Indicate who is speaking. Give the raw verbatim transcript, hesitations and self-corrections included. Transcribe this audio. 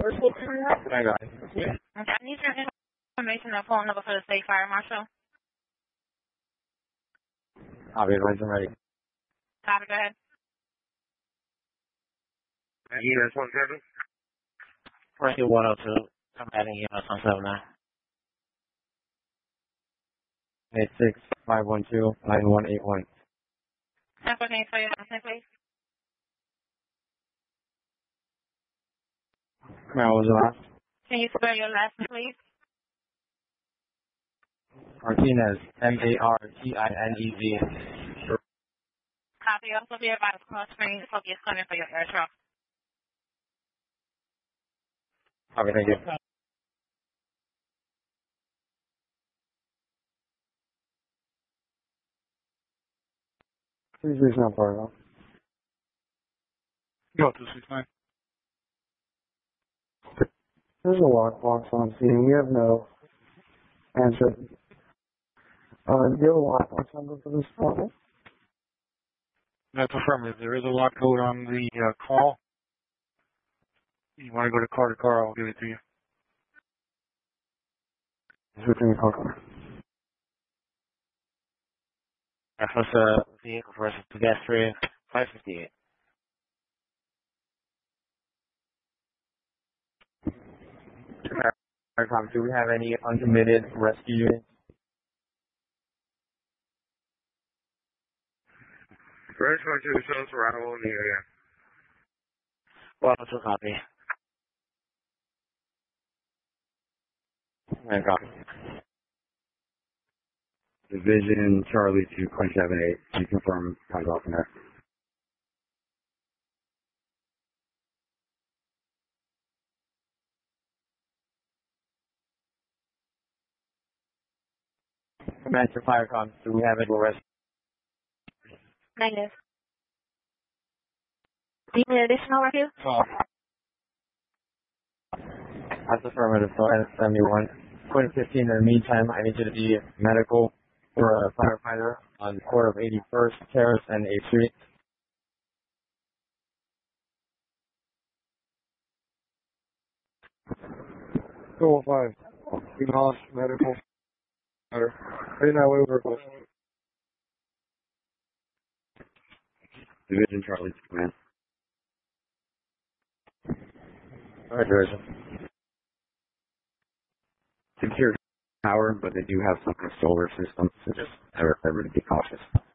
Speaker 1: I got it.
Speaker 2: Okay, I need your information and phone number for the state fire marshal.
Speaker 1: I'll be ready. ready.
Speaker 2: Copy, go ahead.
Speaker 3: E M S one seven?
Speaker 1: Rescue one oh two. I'm adding E M S one seven nine. eight six five one two nine one eight one.
Speaker 2: Sample, can you spell your last name, please?
Speaker 1: Now, what was the last?
Speaker 2: Can you spell your last name, please?
Speaker 1: Martinez. M A R T I N E Z.
Speaker 2: Copy. Also be advised, call screen focus coming for your air truck.
Speaker 1: Okay, thank you. Please reach out for it.
Speaker 3: Go two six nine.
Speaker 4: There's a lockbox on scene. We have no answer. Uh, do you have a lockbox number for this call?
Speaker 3: That's affirmative. There is a lock code on the uh, call. You want to go to car to car, I'll give it to you.
Speaker 4: Switching the car.
Speaker 1: Reference uh, vehicle versus pedestrian. five fifty-eight. Do we have any uncommitted rescue units?
Speaker 3: First one to the show surrounding in the area.
Speaker 1: Well, that's a copy. And copy. Division Charlie two point seven eight. You confirm comes off in there. Master Firecom, do we have any rescue?
Speaker 2: Negative. Do you need additional review?
Speaker 1: Oh. That's affirmative, so N seventy-one. Point fifteen, in the meantime, I need you to be medical for a firefighter on quarter of eighty-first Terrace and eighth Street.
Speaker 4: two oh five. Enos Medical. Right now, we were
Speaker 1: Division Charlie two, command. All right, Division. Secure power, but they do have some kind of solar system, so just everybody be cautious.